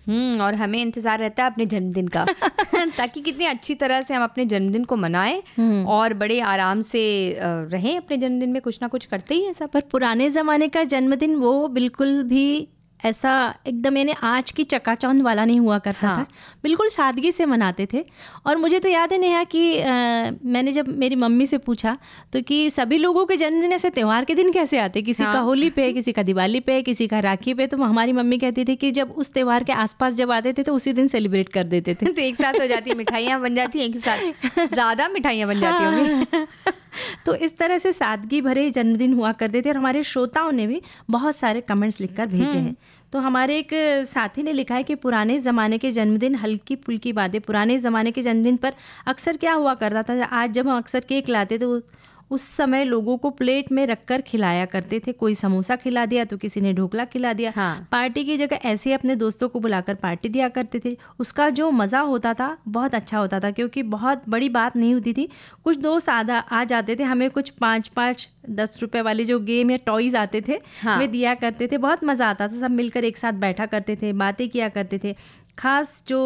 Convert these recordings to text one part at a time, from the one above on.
और हमें इंतज़ार रहता है अपने जन्मदिन का ताकि कितनी अच्छी तरह से हम अपने जन्मदिन को मनाएं और बड़े आराम से रहें। अपने जन्मदिन में कुछ ना कुछ करते ही हैं सब। पर पुराने ज़माने का जन्मदिन वो बिल्कुल भी ऐसा एकदम यानी आज की चकाचौंध वाला नहीं हुआ करता था, बिल्कुल सादगी से मनाते थे। और मुझे तो याद है नेहा कि मैंने जब मेरी मम्मी से पूछा तो कि सभी लोगों के जन्मदिन ऐसे त्यौहार के दिन कैसे आते, किसी का होली पे, किसी का दिवाली पे, किसी का राखी पे, तो हमारी मम्मी कहती थी कि जब उस त्यौहार के आसपास जब आते थे तो उसी दिन सेलिब्रेट कर देते थे। तो एक साथ हो जाती है, मिठाइयाँ बन जाती हैं, एक साथ ज़्यादा मिठाइयाँ बन जाती होंगी। तो इस तरह से सादगी भरे जन्मदिन हुआ करते थे। और हमारे श्रोताओं ने भी बहुत सारे कमेंट्स लिखकर भेजे हैं। तो हमारे एक साथी ने लिखा है कि पुराने ज़माने के जन्मदिन हल्की फुल्की बातें। पुराने ज़माने के जन्मदिन पर अक्सर क्या हुआ करता था, आज जब हम अक्सर केक लाते थे उस समय लोगों को प्लेट में रखकर खिलाया करते थे। कोई समोसा खिला दिया तो किसी ने ढोकला खिला दिया। पार्टी की जगह ऐसे ही अपने दोस्तों को बुलाकर पार्टी दिया करते थे। उसका जो मज़ा होता था बहुत अच्छा होता था, क्योंकि बहुत बड़ी बात नहीं होती थी। कुछ दोस्त आ जाते थे, हमें कुछ 5-5 10 रुपए वाले जो गेम या टॉयज़ आते थे वे दिया करते थे। बहुत मज़ा आता था, सब मिलकर एक साथ बैठा करते थे, बातें किया करते थे। ख़ास जो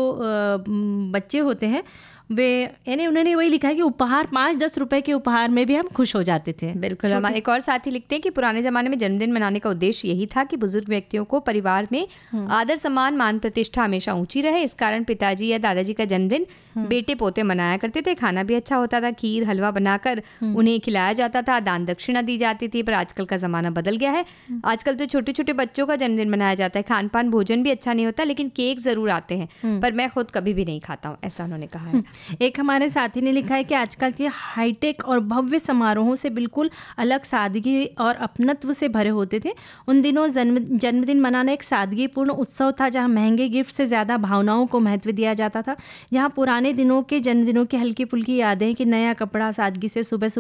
बच्चे होते हैं वे यानी उन्होंने वही लिखा है कि उपहार 5-10 रुपए के उपहार में भी हम खुश हो जाते थे। बिल्कुल। हमारे एक और साथी लिखते हैं कि पुराने ज़माने में जन्मदिन मनाने का उद्देश्य यही था कि बुजुर्ग व्यक्तियों को परिवार में आदर सम्मान मान प्रतिष्ठा हमेशा ऊंची रहे। इस कारण पिताजी या दादाजी का जन्मदिन बेटे पोते मनाया करते थे। खाना भी अच्छा होता था, खीर हलवा बनाकर उन्हें खिलाया जाता था, दान दक्षिणा दी जाती थी। पर आजकल का ज़माना बदल गया है। आजकल तो छोटे छोटे बच्चों का जन्मदिन मनाया जाता है। खान पान भोजन भी अच्छा नहीं होता, लेकिन केक ज़रूर आते हैं, पर मैं खुद कभी भी नहीं खाता हूँ, ऐसा उन्होंने कहा है। एक हमारे साथी ने लिखा है कि आजकल के हाईटेक और भव्य समारोहों से बिल्कुल अलग सादगी और अपनत्व से भरे होते थे। उन दिनों जन्मदिन मनाना एक सादगीपूर्ण उत्सव था, जहां महंगे गिफ्ट से ज़्यादा भावनाओं को महत्व दिया जाता था। जहां पुराने दिनों के जन्मदिनों की हल्की फुल्की यादें कि नया कपड़ा, सादगी से सुबह